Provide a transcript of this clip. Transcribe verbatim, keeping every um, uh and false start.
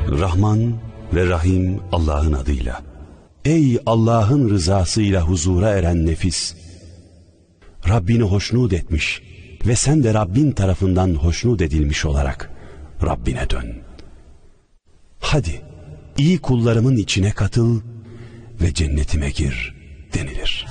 Rahman ve Rahim Allah'ın adıyla. Ey Allah'ın rızasıyla huzura eren nefis! Rabbini hoşnut etmiş ve sen de Rabbin tarafından hoşnut edilmiş olarak Rabbine dön. Hadi iyi kullarımın içine katıl ve cennetime gir denilir.